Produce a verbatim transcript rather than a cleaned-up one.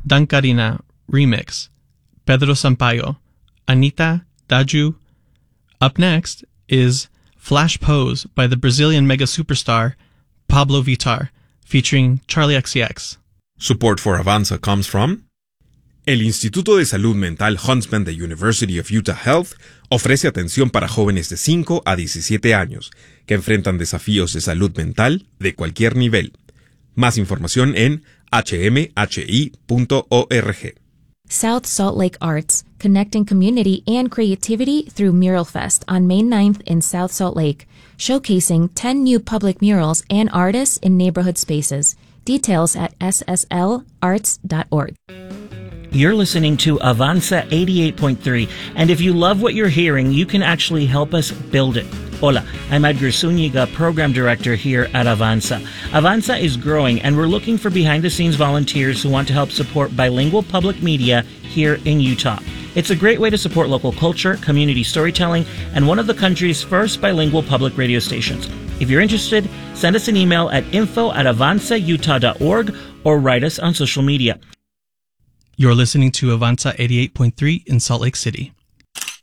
Dankarina Remix, Pedro Sampaio, Anitta, Daju. Up next is Flash Pose by the Brazilian mega superstar Pablo Vittar, featuring Charlie X C X. Support for Avanza comes from el Instituto de Salud Mental Huntsman de University of Utah Health ofrece atención para jóvenes de cinco a diecisiete años que enfrentan desafíos de salud mental de cualquier nivel. Más información en h m h i punto org. South Salt Lake Arts, connecting community and creativity through Mural Fest on May ninth in South Salt Lake, showcasing ten new public murals and artists in neighborhood spaces. Details at s s l arts dot org. You're listening to Avanza eighty-eight point three, and if you love what you're hearing, you can actually help us build it. Hola, I'm Edgar Zúñiga, Program Director here at Avanza. Avanza is growing, and we're looking for behind-the-scenes volunteers who want to help support bilingual public media here in Utah. It's a great way to support local culture, community storytelling, and one of the country's first bilingual public radio stations. If you're interested, send us an email at info at avanza utah dot org or write us on social media. You're listening to Avanza eighty-eight point three in Salt Lake City.